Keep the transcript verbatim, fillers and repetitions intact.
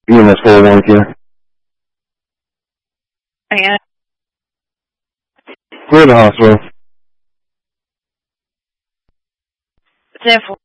E M S four one here. And We're at the hospital. ten four.